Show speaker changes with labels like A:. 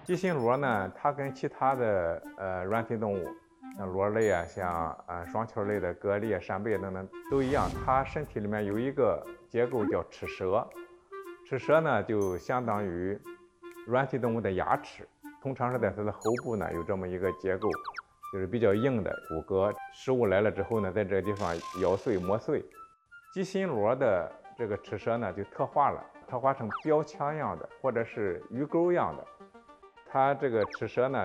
A: 鸡心螺呢，它跟其他的软体动物，像螺类啊，像双球类的蛤蜊、扇贝等等都一样，它身体里面有一个结构叫齿舌。齿舌呢，就相当于软体动物的牙齿，通常是在它的后部呢有这么一个结构，就是比较硬的骨骼。食物来了之后呢，在这个地方咬碎磨碎。鸡心螺的这个齿舌呢就特化了，特化成标枪样的或者是鱼钩样的。它这个齿舌呢